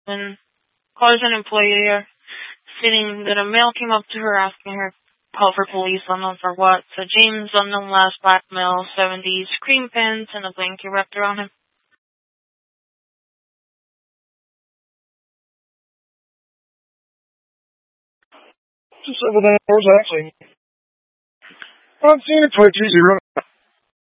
when calls an employee here, stating that a male came up to her asking her call for police, unknown for what. So James, unknown last blackmail, 70s cream pins, and a blanket wrapped around him. Just several hours actually. On scene at 22:00.